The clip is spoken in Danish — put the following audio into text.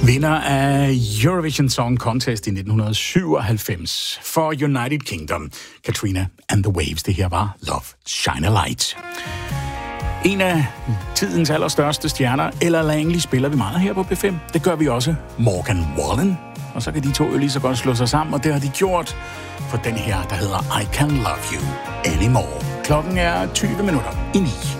Vinder af Eurovision Song Contest i 1997 for United Kingdom. Katrina and the Waves. Det her var Love Shine a Light. En af tidens allerstørste stjerner, Ella Langley, spiller vi meget her på P5. Det gør vi også Morgan Wallen. Og så kan de to jo lige så godt slå sig sammen, og det har de gjort for den her, der hedder I Can't Love You Anymore. Klokken er 20 minutter i 9.